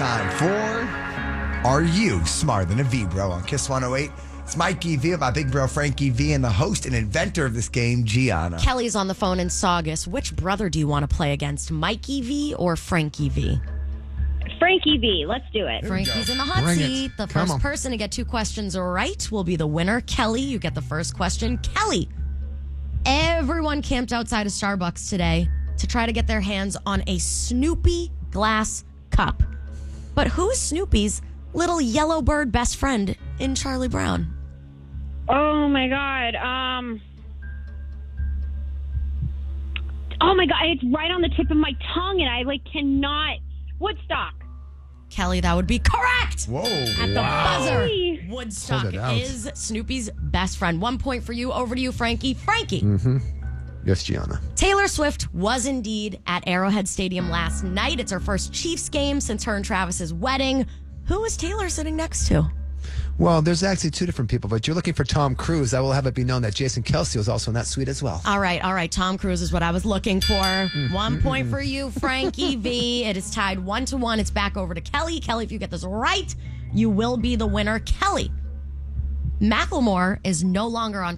time for Are You Smarter Than a V-Bro on Kiss 108. It's Mikey V, my big bro Frankie V, and the host and inventor of this game, Gianna. Kelly's on the phone in Saugus. Which brother do you want to play against, Mikey V or Frankie V? Frankie V. Let's do it. Frankie's in the hot Bring it. seat. The Come first on. person to get 2 questions right will be the winner. Kelly, you get the first question. Kelly, everyone camped outside of Starbucks today to try to get their hands on a Snoopy glass cup. But who's Snoopy's little yellow bird best friend in Charlie Brown? Oh my God. Oh my God. It's right on the tip of my tongue, and I cannot. Woodstock. Kelly, that would be correct. Whoa. At the buzzer, Hey. Woodstock Pulled it out. is Snoopy's best friend. 1 point for you. Over to you, Frankie. Frankie. Yes, Gianna. Taylor Swift was indeed at Arrowhead Stadium last night. It's her first Chiefs game since her and Travis's wedding. Who is Taylor sitting next to? Well, there's actually 2 different people, but you're looking for Tom Cruise. I will have it be known that Jason Kelce was also in that suite as well. All right. Tom Cruise is what I was looking for. 1 point for you, Frankie V. It is tied 1-1. It's back over to Kelly. Kelly, if you get this right, you will be the winner. Kelly, Macklemore is no longer on